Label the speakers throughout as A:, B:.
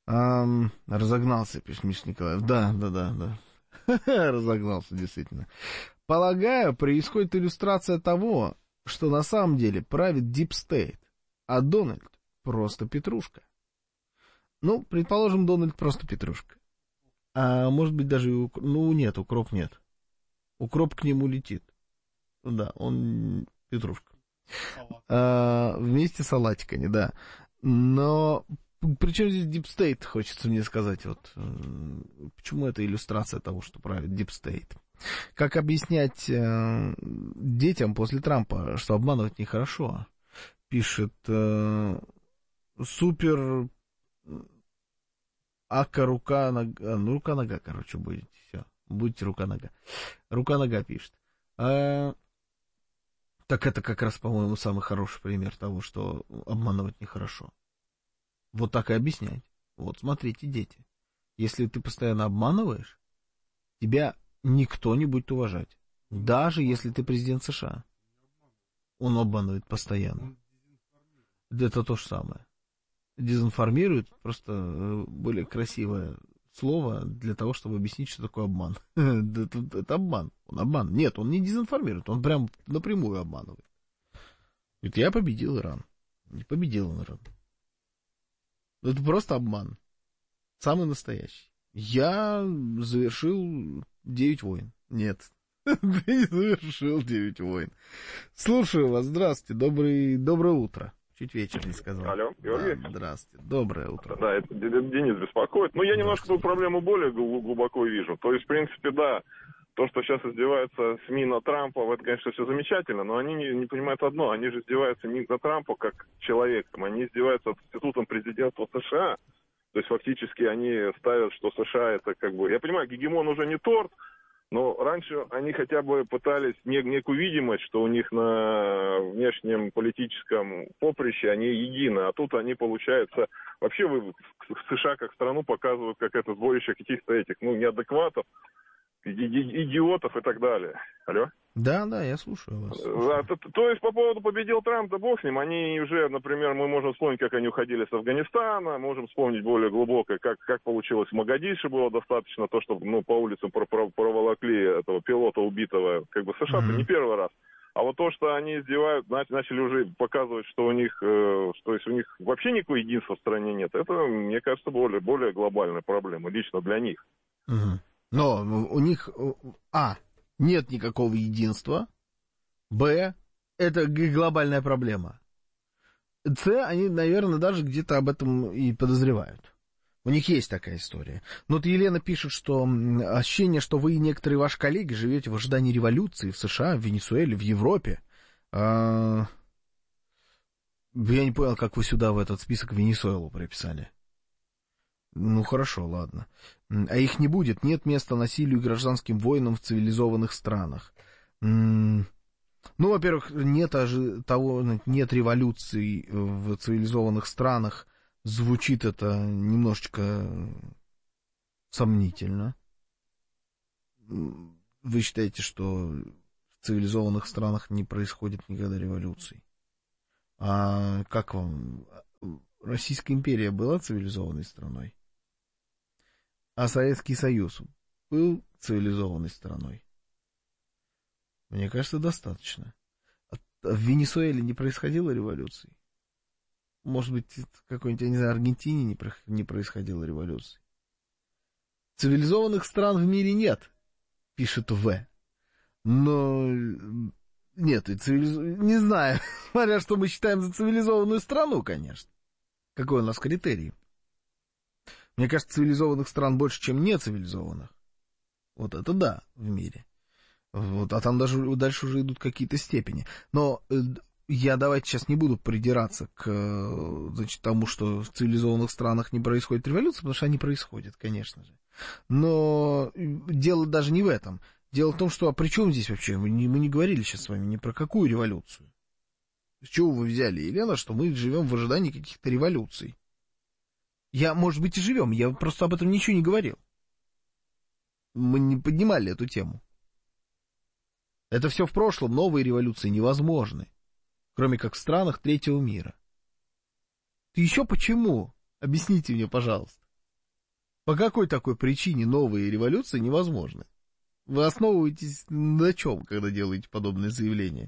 A: Разогнался, пишет Миша Николаев. Да. Разогнался, действительно. Полагаю, происходит иллюстрация того, что на самом деле правит Deep State, а Дональд просто петрушка. Ну, предположим, Дональд просто петрушка. А может быть даже и нет, укроп нет. Укроп к нему летит. Да, он петрушка. Вместе с салатиками, да. Но причем здесь Deep State, хочется мне сказать. Вот почему это иллюстрация того, что правит Deep State? Как объяснять детям после Трампа, что обманывать нехорошо? Пишет супер ака рука-нога. Ну, рука-нога, короче, будете. Все. Будете рука-нога. Рука-нога пишет. Так это как раз, по-моему, самый хороший пример того, что обманывать нехорошо. Вот так и объяснять. Вот смотрите, дети. Если ты постоянно обманываешь, тебя никто не будет уважать. Даже если ты президент США. Он обманывает постоянно. Это то же самое. Дезинформирует, просто более красивое слово для того, чтобы объяснить, что такое обман. Это обман. Он обман. Нет, он не дезинформирует, он прям напрямую обманывает. Говорит, я победил Иран. Не победил он Иран. Это просто обман. Самый настоящий. Я завершил 9 войн. Нет. Ты не завершил 9 войн. Слушаю вас. Здравствуйте. Доброе утро. Чуть вечер не сказал.
B: Алло, Георгий.
A: Да, здравствуйте. Доброе утро.
B: Да, это Денис беспокоит. Но я немножко эту проблему более глубоко вижу. То есть, в принципе, да, то, что сейчас издеваются СМИ на Трампа, это, конечно, все замечательно, но они не понимают одно. Они же издеваются не на Трампа как человеком, они издеваются над институтом президентства США. То есть, фактически, они ставят, что США это как бы... Я понимаю, гегемон уже не торт, но раньше они хотя бы пытались некую видимость, что у них на внешнем политическом поприще они едины, а тут они, получается, вообще в США как страну показывают как это сборище каких-то этих, неадекватов, идиотов и так далее. Алло?
A: Да, я слушаю вас.
B: То есть по поводу победил Трамп, да бог с ним, они уже, например, мы можем вспомнить, как они уходили с Афганистана, можем вспомнить более глубоко, как получилось в Магадише, было достаточно то, что по улицам проволокли этого пилота убитого, как бы США-то не первый раз. А вот то, что они издевают, начали уже показывать, что у них, то есть у них вообще никакого единства в стране нет, это, мне кажется, более глобальная проблема, лично для них.
A: Но у них, нет никакого единства, б, это глобальная проблема, с, они, наверное, даже где-то об этом и подозревают. У них есть такая история. Но вот Елена пишет, что ощущение, что вы и некоторые ваши коллеги живете в ожидании революции в США, в Венесуэле, в Европе. Я не понял, как вы сюда в этот список Венесуэлу прописали. Ну, хорошо, ладно. А их не будет. Нет места насилию и гражданским войнам в цивилизованных странах. Во-первых, нет революций в цивилизованных странах. Звучит это немножечко сомнительно. Вы считаете, что в цивилизованных странах не происходит никогда революций? А как вам? Российская империя была цивилизованной страной? А Советский Союз был цивилизованной страной? Мне кажется, достаточно. В Венесуэле не происходило революции? Может быть, в какой-нибудь, я не знаю, Аргентине не происходило революции? Цивилизованных стран в мире нет, пишет В. Но нет, не знаю, смотря что мы считаем за цивилизованную страну, конечно. Какой у нас критерий? Мне кажется, цивилизованных стран больше, чем нецивилизованных. Вот это да, в мире. Вот, а там даже дальше уже идут какие-то степени. Но давайте сейчас не буду придираться к тому, что в цивилизованных странах не происходит революция, потому что они происходят, конечно же. Но дело даже не в этом. Дело в том, что, а при чем здесь вообще? Мы не говорили сейчас с вами ни про какую революцию. С чего вы взяли, Елена, что мы живем в ожидании каких-то революций? Может быть, и живем, я просто об этом ничего не говорил. Мы не поднимали эту тему. Это все в прошлом, новые революции невозможны. Кроме как в странах третьего мира. Ты еще почему? Объясните мне, пожалуйста. По какой такой причине новые революции невозможны? Вы основываетесь на чем, когда делаете подобные заявления?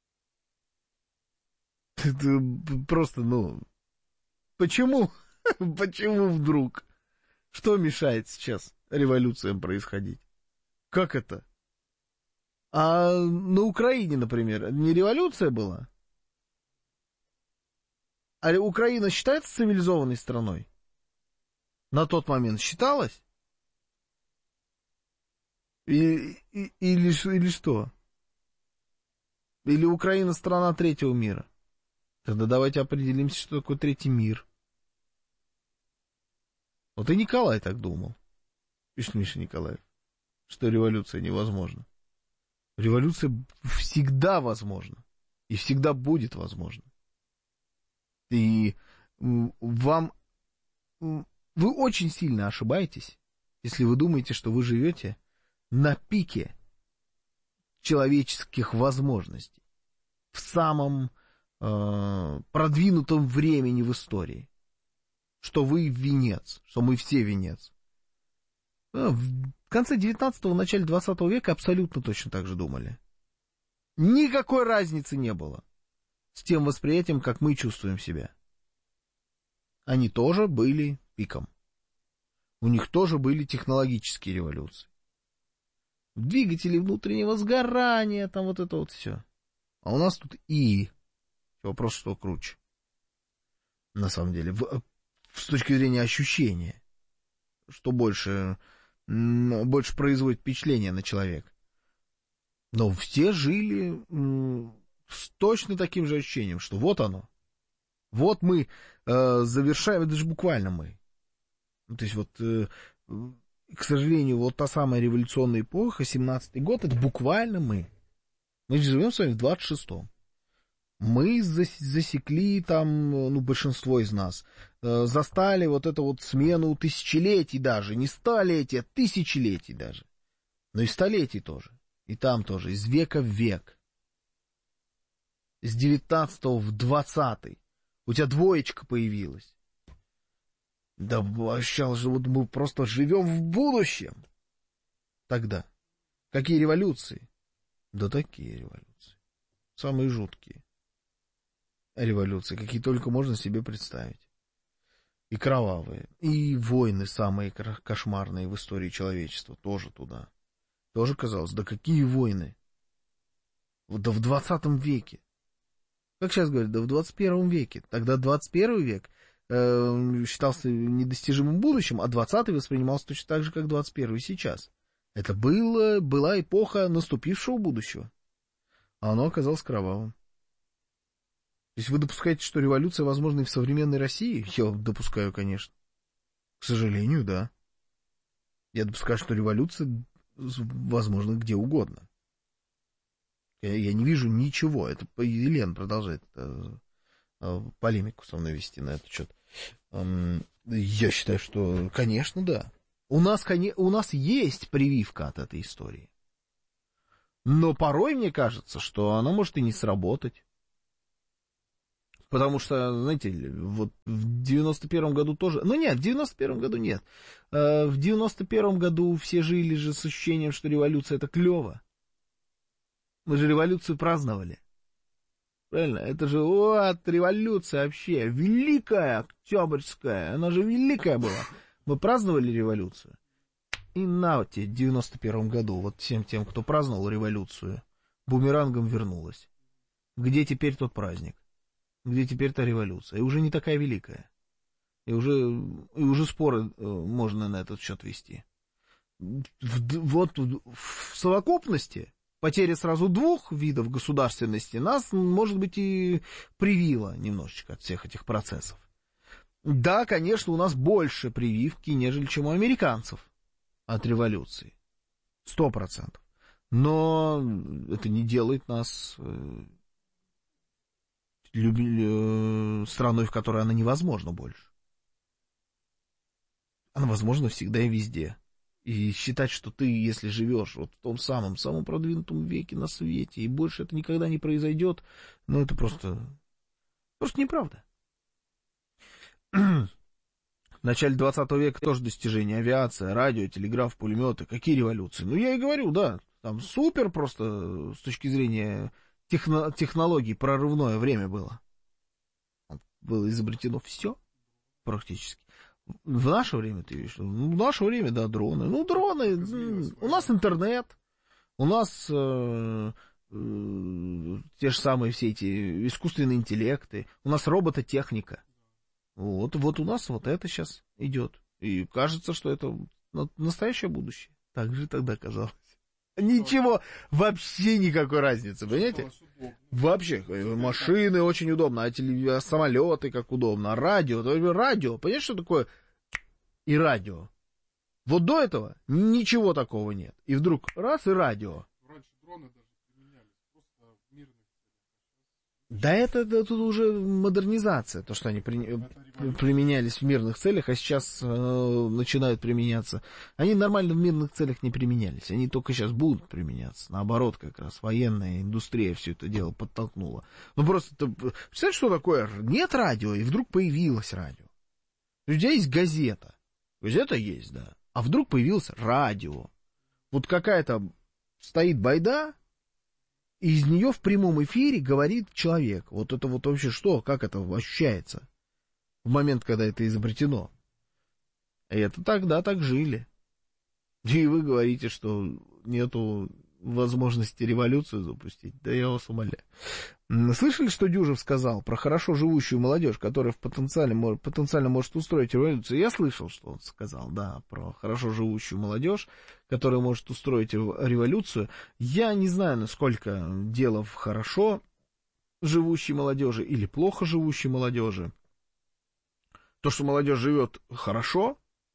A: Это просто, почему? Почему вдруг? Что мешает сейчас революциям происходить? Как это? А на Украине, например, не революция была? А Украина считается цивилизованной страной? На тот момент считалась? Или что? Или Украина страна третьего мира? Тогда давайте определимся, что такое третий мир. Вот и Николай так думал. Пишет Миша Николаев, что революция невозможна. Революция всегда возможна. И всегда будет возможна. И вы очень сильно ошибаетесь, если вы думаете, что вы живете на пике человеческих возможностей, в самом продвинутом времени в истории, что вы венец, что мы все венец. В конце 19-го, начале 20 века абсолютно точно так же думали. Никакой разницы не было с тем восприятием, как мы чувствуем себя. Они тоже были пиком. У них тоже были технологические революции. Двигатели внутреннего сгорания, там вот это вот все. А у нас тут вопрос, что круче. На самом деле, с точки зрения ощущения, что больше производит впечатление на человека. Но все жили с точно таким же ощущением, что вот оно. Вот мы завершаем, это же буквально мы. То есть к сожалению, вот та самая революционная эпоха, 17-й год, это буквально мы. Мы же живем с вами в 26-м. Мы засекли там, большинство из нас, застали вот эту вот смену тысячелетий даже, не столетий, а тысячелетий даже. Но и столетий тоже, и там тоже, из века в век. С 19-го в 20-й. У тебя двоечка появилась. Да, ощущалось же, вот мы просто живем в будущем. Тогда. Какие революции? Да такие революции. Самые жуткие революции, какие только можно себе представить. И кровавые. И войны самые кошмарные в истории человечества. Тоже туда. Тоже казалось, да какие войны? Да в 20 веке. Как сейчас говорят, да в 21 веке. Тогда 21 век считался недостижимым будущим, а 20-й воспринимался точно так же, как 21-й сейчас. Это была эпоха наступившего будущего. А оно оказалось кровавым. То есть вы допускаете, что революция возможна и в современной России? Я допускаю, конечно. К сожалению, да. Я допускаю, что революция возможна где угодно. Я не вижу ничего. Это Елена продолжает полемику со мной вести на этот счет. Я считаю, что, конечно, да. У нас есть прививка от этой истории. Но порой мне кажется, что она может и не сработать. Потому что, знаете, вот в 91-м году тоже... Нет, в 91-м году нет. В 91-м году все жили же с ощущением, что революция — это клево. Мы же революцию праздновали. Правильно? Это же революция вообще. Великая Октябрьская. Она же великая была. Мы праздновали революцию. И на те, в 91-м году, вот всем тем, кто праздновал революцию, бумерангом вернулась. Где теперь тот праздник? Где теперь та революция? И уже не такая великая. И уже споры можно на этот счет вести. Вот в совокупности потеря сразу двух видов государственности нас, может быть, и привила немножечко от всех этих процессов. Да, конечно, у нас больше прививки, нежели чем у американцев от революции. 100%. Но это не делает нас страной, в которой она невозможна больше. Она возможна всегда и везде. И считать, что ты, если живешь вот в том самом продвинутом веке на свете, и больше это никогда не произойдет, это просто неправда. В начале 20 века тоже достижения. Авиация, радио, телеграф, пулеметы. Какие революции? Ну, я и говорю, да. Там супер просто с точки зрения технологий прорывное время было. Было изобретено все практически. В наше время, ты видишь? Ну, в наше время, да, дроны. Ну, дроны. У нас интернет. У нас те же самые все эти искусственные интеллекты. У нас робототехника. Вот у нас вот это сейчас идет. И кажется, что это настоящее будущее. Так же тогда казалось. Ничего, вообще никакой разницы, понимаете? Вообще, машины очень удобно, а самолеты как удобно, а радио, понимаешь, что такое и радио? Вот до этого ничего такого нет. И вдруг раз и радио.
C: Раньше дроны даже применялись, просто в мирных целях.
A: Да это тут уже модернизация, то, что они применялись в мирных целях, а сейчас начинают применяться. Они нормально в мирных целях не применялись, они только сейчас будут применяться. Наоборот, как раз военная индустрия все это дело подтолкнула. Ну просто, представляешь, что такое? Нет радио, и вдруг появилось радио. У тебя есть газета. Газета есть, да. А вдруг появилось радио. Вот какая-то стоит байда, и из нее в прямом эфире говорит человек. Вот это вот вообще что? Как это ощущается в момент, когда это изобретено? И это тогда так жили. И вы говорите, что нету возможности революцию запустить. Да я вас умоляю. Слышали, что Дюжев сказал про хорошо живущую молодежь, которая потенциально может устроить революцию? Я слышал, что он сказал, да, про хорошо живущую молодежь, которая может устроить революцию. Я не знаю, насколько дело в хорошо живущей молодежи или плохо живущей молодежи. То, что молодежь живет хорошо,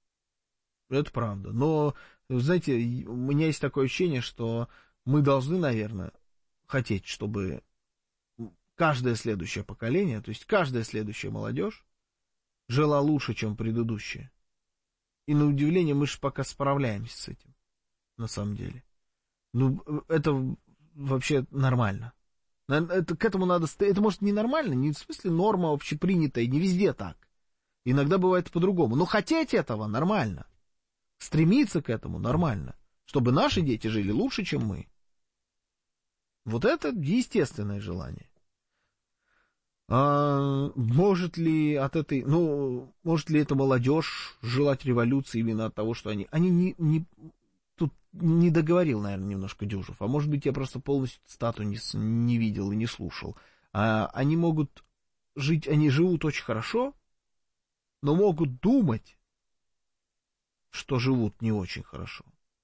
A: это правда. Но, знаете, у меня есть такое ощущение, что мы должны, наверное, хотеть, чтобы каждое следующее поколение, то есть каждая следующая молодежь жила лучше, чем предыдущая. И на удивление мы же пока справляемся с этим, на самом деле. Ну, это вообще нормально. К этому надо... Это, может, не нормально, не в смысле норма общепринятая, не везде так. Иногда бывает по-другому. Но хотеть этого нормально. Стремиться к этому нормально. Чтобы наши дети жили лучше, чем мы. Вот это естественное желание. Может ли от этой, может ли эта молодежь желать революции именно от того, что они тут не договорил, наверное, немножко Дюжев, а может быть, я просто полностью цитату не видел и не слушал. Они могут жить, они живут очень хорошо, но могут думать, что живут не очень хорошо.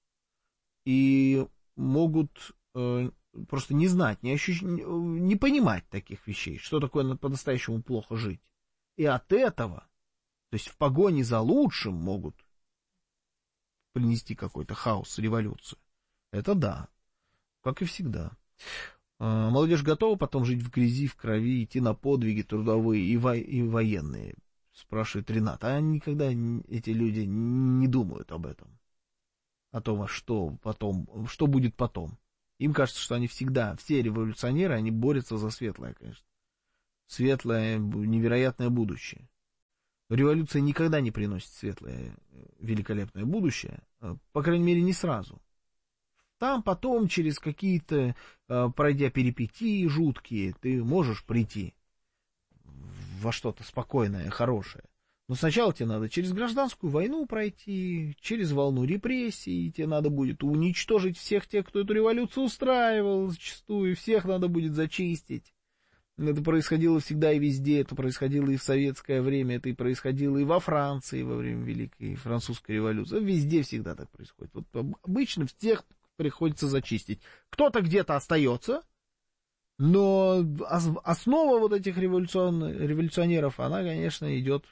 A: И могут просто не знать, не понимать таких вещей, что такое по-настоящему плохо жить. И от этого, то есть в погоне за лучшим могут принести какой-то хаос, революцию. Это да, как и всегда. Молодежь готова потом жить в грязи, в крови, идти на подвиги трудовые и военные, спрашивает Ренат. А никогда эти люди не думают об этом. О том, что потом, что будет потом. Им кажется, что они всегда, все революционеры, они борются за светлое, конечно. Светлое, невероятное будущее. Революция никогда не приносит светлое, великолепное будущее, по крайней мере, не сразу. Там потом, через какие-то, пройдя перипетии жуткие, ты можешь прийти во что-то спокойное, хорошее. Но сначала тебе надо через гражданскую войну пройти, через волну репрессий, тебе надо будет уничтожить всех тех, кто эту революцию устраивал зачастую, всех надо будет зачистить. Это происходило всегда и везде, это происходило и в советское время, это и происходило и во Франции во время Великой Французской революции. Везде всегда так происходит. Вот обычно всех приходится зачистить. Кто-то где-то остается, но основа вот этих революционеров, она, конечно, идет...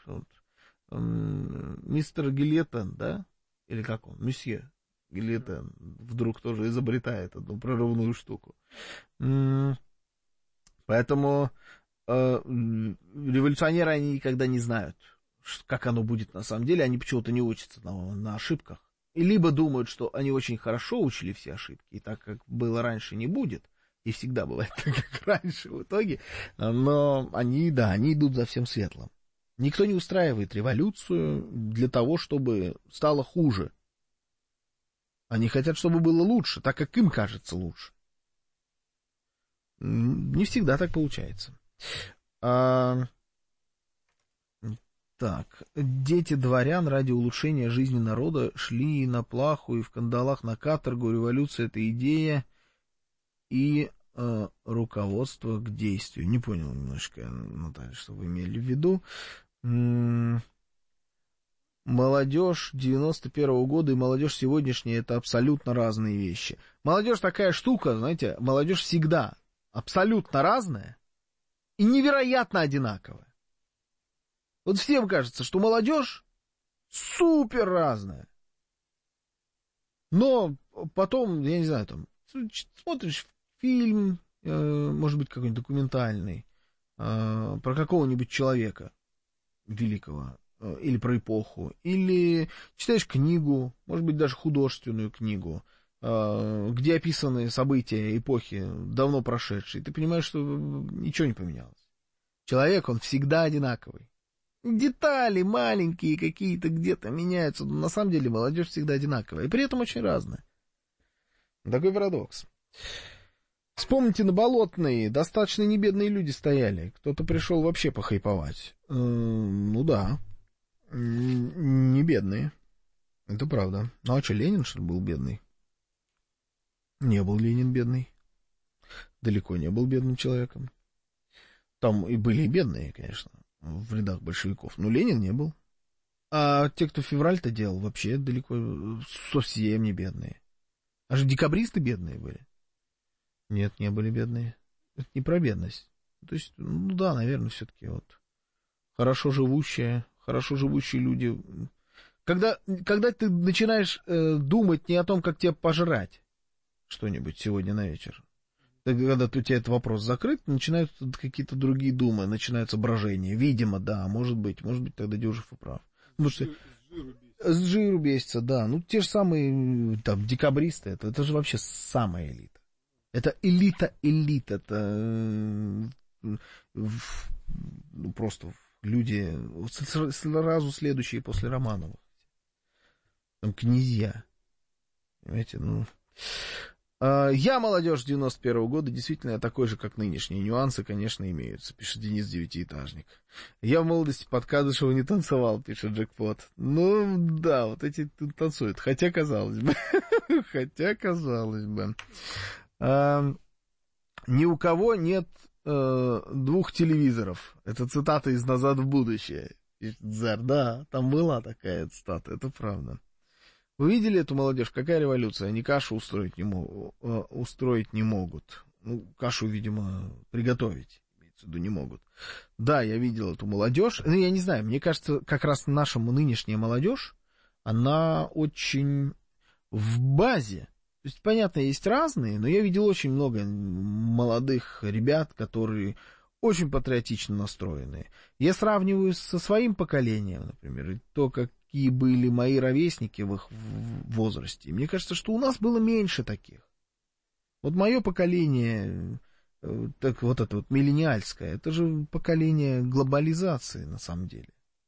A: мистер Гильотен, да? Или как он? Месье Гильотен вдруг тоже изобретает одну прорывную штуку. Поэтому революционеры, они никогда не знают, как оно будет на самом деле. Они почему-то не учатся на ошибках. И либо думают, что они очень хорошо учили все ошибки, и так, как было раньше, не будет. И всегда бывает так, как раньше в итоге. Но они идут за всем светлым. Никто не устраивает революцию для того, чтобы стало хуже. Они хотят, чтобы было лучше, так как им кажется лучше. Не всегда так получается. Так, дети дворян ради улучшения жизни народа шли на плаху и в кандалах на каторгу. Революция — это идея и руководство к действию. Не понял немножко, Наталья, что вы имели в виду. Молодежь 91-го года и молодежь сегодняшняя — это абсолютно разные вещи. Молодежь такая штука, знаете, молодежь всегда абсолютно разная и невероятно одинаковая. Вот всем кажется, что молодежь супер разная. Но потом, я не знаю, там, смотришь фильм, может быть, какой-нибудь документальный, про какого-нибудь человека великого, или про эпоху, или читаешь книгу, может быть, даже художественную книгу, где описаны события эпохи, давно прошедшие, ты понимаешь, что ничего не поменялось. Человек, он всегда одинаковый. Детали маленькие какие-то где-то меняются, но на самом деле молодежь всегда одинаковая, и при этом очень разная. Такой парадокс. Вспомните, на Болотной достаточно небедные люди стояли. Кто-то пришел вообще похайповать. Ну да, не бедные. Это правда. Ну а что, Ленин, что ли, был бедный? Не был Ленин бедный. Далеко не был бедным человеком. Там и были и бедные, конечно, в рядах большевиков. Но Ленин не был. А те, кто февраль-то делал, вообще далеко совсем не бедные. А же декабристы бедные были. Нет, не были бедные. Это не про бедность. То есть, ну да, наверное, все-таки вот хорошо живущие люди. Когда ты начинаешь думать не о том, как тебе пожрать что-нибудь сегодня на вечер, когда у тебя этот вопрос закрыт, начинаются какие-то другие думы, начинаются брожения. Видимо, да, может быть, тогда Дюжев и прав. Потому что с жиру бесится, да. Ну, те же самые там декабристы, это же вообще самая элита. Это элита, это ну, просто люди сразу следующие после Романовых. Там князья. Понимаете, ну... Я молодежь 91-го года, действительно, я такой же, как нынешние. Нюансы, конечно, имеются, пишет Денис Девятиэтажник. Я в молодости под Кадышева не танцевал, пишет Джекпот. Ну, да, вот эти танцуют. Хотя, казалось бы. Ни у кого нет двух телевизоров. Это цитата из «Назад в будущее». Зар, да, там была такая цитата, это правда. Вы видели эту молодежь? Какая революция? Они кашу устроить не могут. Ну, кашу, видимо, приготовить, имеется в виду, не могут. Да, я видел эту молодежь. Ну, я не знаю, мне кажется, как раз наша нынешняя молодежь, она очень в базе. То есть, понятно, есть разные, но я видел очень много молодых ребят, которые очень патриотично настроенные. Я сравниваю со своим поколением, например, и то, какие были мои ровесники в их возрасте. Мне кажется, что у нас было меньше таких. Вот мое поколение, так вот это вот миллениальское, это же поколение глобализации, на самом деле.